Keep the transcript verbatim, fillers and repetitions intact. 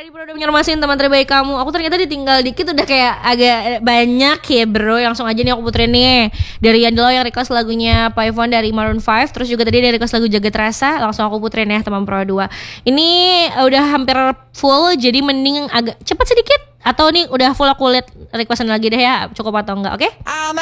Adi Pro udah menyermasin teman terbaik kamu. Aku ternyata ditinggal dikit udah kayak agak banyak ya bro. Langsung aja nih aku puterin nih. Dari Yandelo yang request lagunya Paivon dari Maroon five. Terus juga tadi dari request lagu Jagat Rasa. Langsung aku puterin ya teman Pro dua. Ini udah hampir full, jadi mending agak cepat sedikit. Atau nih udah full aku lihat requestan lagi deh ya, cukup atau enggak, oke? Okay?